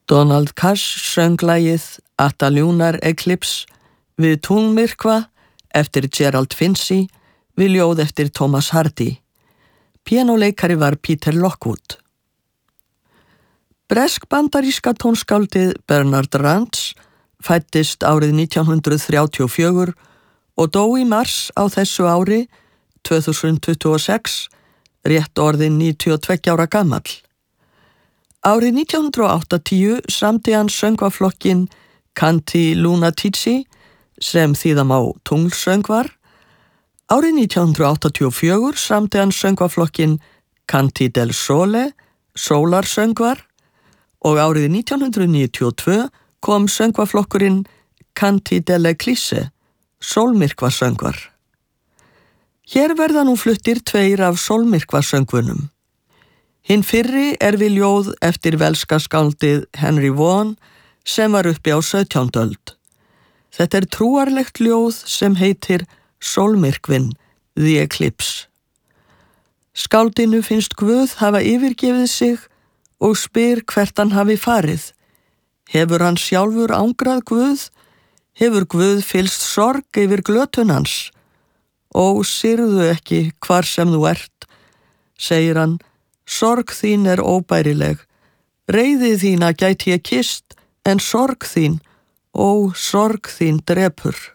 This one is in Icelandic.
Donald Cash söng lagið At a Lunar Eclipse við tunglmyrkva eftir Gerald Finzi við ljóð eftir Thomas Hardy. Píanóleikari var Peter Lockwood. Bresk-bandaríska tónskáldið Bernard Rands fæddist árið 1934 og dó í mars á þessu ári 2026, rétt orðinn 92 ára gamall. Árið 1980 samdi hann söngvaflokkin Canti Lunatici sem þýða má tunglsöngvar. Árið 1984 samdi hann söngvaflokkin Canti del Sole, sólarsöngvar, og árið 1992 kom söngvaflokkurinn Canti dell'Eclisse, sólmyrkvasöngvar. Hér verða nú fluttir tveir af sólmyrkvasöngvunum. Hinn fyrri við ljóð eftir velska skáldið Henry Vaughan sem var uppi á 17. öld. Þetta trúarlegt ljóð sem heitir Sólmyrkvinn, The Eclipse. Skáldinu finnst Guð hafa yfirgefið sig og spyr hvert hann hafi farið. Hefur hann sjálfur ángrað Guð? Hefur Guð fyllst sorg yfir glötun hans? Ó, syrðu ekki hvar sem þú ert, segir hann, sorg þín óbærileg. Reiði þína gæti ég kysst, en sorg þín, ó, sorg þín drepur.